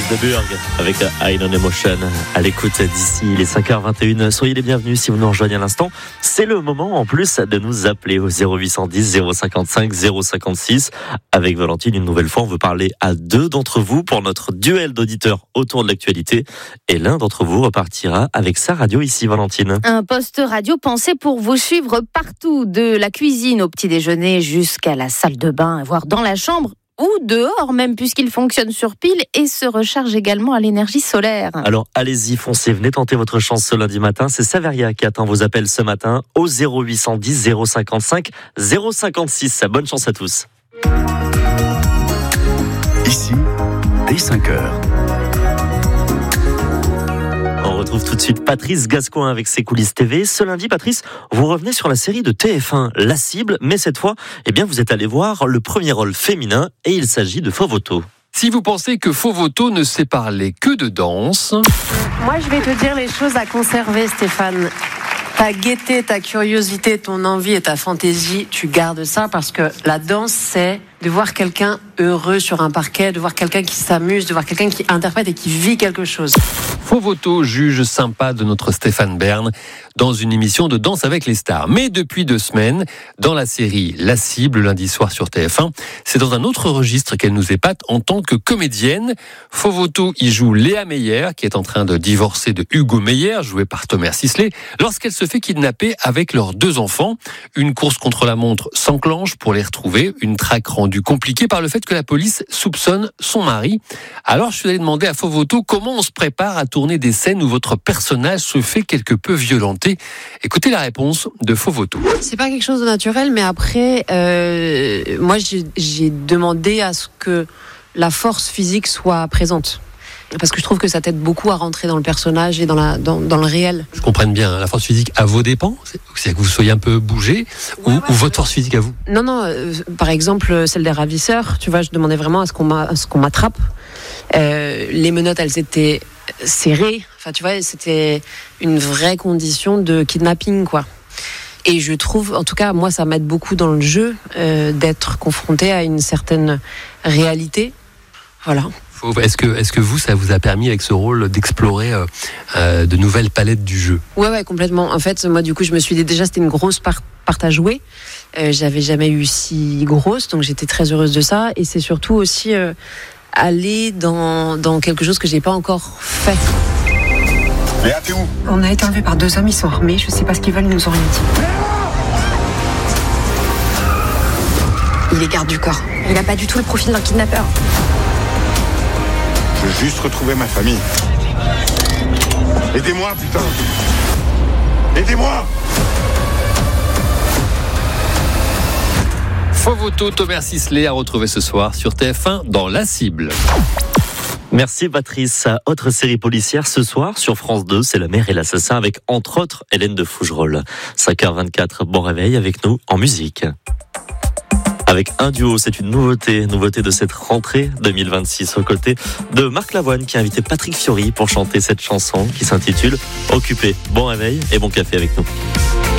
Chris de Burgh avec High on Emotion à l'écoute d'ici les 5h21. Soyez les bienvenus si vous nous rejoignez à l'instant. C'est le moment en plus de nous appeler au 0810 055 056. Avec Valentine, une nouvelle fois, on veut parler à deux d'entre vous pour notre duel d'auditeurs autour de l'actualité. Et l'un d'entre vous repartira avec sa radio ici, Valentine. Un poste radio pensé pour vous suivre partout, de la cuisine au petit déjeuner jusqu'à la salle de bain, voire dans la chambre. Ou dehors même, puisqu'il fonctionne sur pile et se recharge également à l'énergie solaire. Alors allez-y, foncez, venez tenter votre chance ce lundi matin. C'est Saveria qui attend vos appels ce matin au 0810 055 056. Bonne chance à tous. Ici, dès 5h. On retrouve tout de suite Patrice Gascoin avec ses coulisses TV. Ce lundi, Patrice, vous revenez sur la série de TF1, La Cible, mais cette fois, vous êtes allé voir le premier rôle féminin et il s'agit de Fovoto. Si vous pensez que Fovoto ne sait parler que de danse... Moi, je vais te dire les choses à conserver, Stéphane. Ta gaieté, ta curiosité, ton envie et ta fantaisie, tu gardes ça parce que la danse, c'est de voir quelqu'un heureux sur un parquet, de voir quelqu'un qui s'amuse, de voir quelqu'un qui interprète et qui vit quelque chose. Fovoto, juge sympa de notre Stéphane Bern, dans une émission de Danse avec les stars. Mais depuis 2 semaines, dans la série La Cible, lundi soir sur TF1, c'est dans un autre registre qu'elle nous épate en tant que comédienne. Fovoto y joue Léa Meyer, qui est en train de divorcer de Hugo Meyer, joué par Thomas Sisley, lorsqu'elle se fait kidnapper avec leurs 2 enfants. Une course contre la montre s'enclenche pour les retrouver, une traque rendue compliquée par le fait que la police soupçonne son mari. Alors je suis allé demander à Fovoto comment on se prépare à tourner des scènes où votre personnage se fait quelque peu violenter. Écoutez la réponse de Fovoto. C'est pas quelque chose de naturel, mais après, moi j'ai demandé à ce que la force physique soit présente. Parce que je trouve que ça t'aide beaucoup à rentrer dans le personnage et dans le réel. Je comprends bien, la force physique à vos dépens, c'est que vous soyez un peu bougé, ou votre force physique à vous? Non, par exemple, celle des ravisseurs, tu vois, je demandais vraiment à ce qu'on m'attrape. Les menottes, elles étaient serrées, enfin tu vois, c'était une vraie condition de kidnapping, quoi. Et je trouve, en tout cas, moi, ça m'aide beaucoup dans le jeu, d'être confronté à une certaine réalité. Voilà. Est-ce que vous, ça vous a permis avec ce rôle d'explorer de nouvelles palettes du jeu? Ouais, complètement. En fait, moi, du coup, je me suis dit, déjà, c'était une grosse part à jouer. J'avais jamais eu si grosse, donc j'étais très heureuse de ça. Et c'est surtout aussi aller dans quelque chose que j'ai pas encore fait. Léa, t'es où? On a été enlevés par 2 hommes, ils sont armés, je sais pas ce qu'ils veulent, ils nous ont rien dit. Il est garde du corps. Il a pas du tout le profil d'un kidnappeur. Je veux juste retrouver ma famille. Aidez-moi, putain! Aidez-moi! Fovoto, Thomas Sisley à retrouver ce soir sur TF1 dans La Cible. Merci Patrice. Autre série policière ce soir sur France 2, c'est La Mère et l'Assassin avec entre autres Hélène de Fougerolles. 5h24, bon réveil avec nous en musique. Avec un duo, c'est une nouveauté de cette rentrée 2026 aux côtés de Marc Lavoine qui a invité Patrick Fiori pour chanter cette chanson qui s'intitule Occupé. Bon réveil et bon café avec nous.